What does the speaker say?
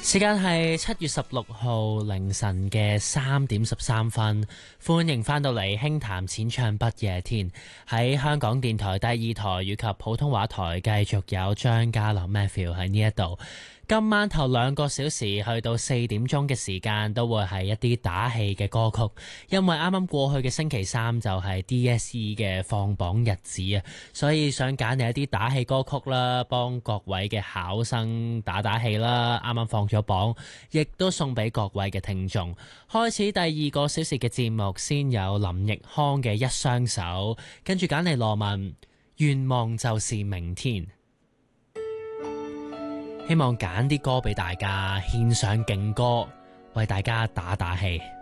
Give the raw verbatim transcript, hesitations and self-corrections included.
時間係七月十六號凌晨嘅三點十三分，歡迎翻到嚟輕談淺唱不夜天，喺香港電台第二台以及普通話台繼續有張家朗 Matthew 喺呢一度。今晚頭兩個小時去到四點鐘嘅時間都會係一啲打氣嘅歌曲，因為啱啱過去嘅星期三就係 D S E 嘅放榜日子啊，所以想揀嚟一啲打氣歌曲啦，幫各位嘅考生打打氣啦。啱啱放咗榜，亦都送俾各位嘅聽眾。開始第二個小時嘅節目，先有林奕匡嘅一雙手，跟住揀嚟羅文，願望就是明天。希望揀啲歌俾大家，獻上勁歌，為大家打打氣。